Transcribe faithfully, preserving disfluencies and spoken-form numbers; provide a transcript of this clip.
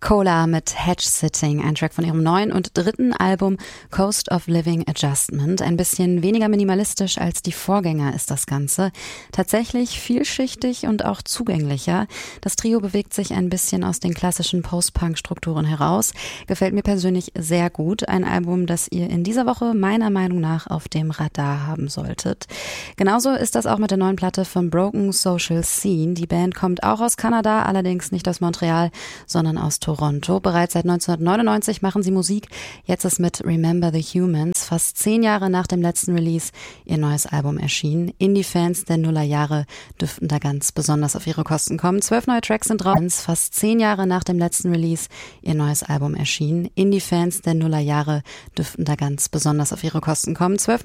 Cola mit Hedge Sitting, ein Track von ihrem neuen und dritten Album Coast of Living Adjustment. Ein bisschen weniger minimalistisch als die Vorgänger ist das Ganze. Tatsächlich vielschichtig und auch zugänglicher. Das Trio bewegt sich ein bisschen aus den klassischen Post-Punk-Strukturen heraus. Gefällt mir persönlich sehr gut. Ein Album, das ihr in dieser Woche meiner Meinung nach auf dem Radar haben solltet. Genauso ist das auch mit der neuen Platte von Broken Social Scene. Die Band kommt auch aus Kanada, allerdings nicht aus Montreal, sondern aus Toronto. Toronto. Bereits seit neunzehnhundertneunundneunzig machen sie Musik. Jetzt ist mit Remember the Humans fast zehn Jahre nach dem letzten Release ihr neues Album erschienen. Indie-Fans der Nullerjahre dürften da ganz besonders auf ihre Kosten kommen. Zwölf neue Tracks sind drauf. Fast zehn Jahre nach dem letzten Release ihr neues Album erschienen. Indie-Fans der Nullerjahre dürften da ganz besonders auf ihre Kosten kommen. Zwölf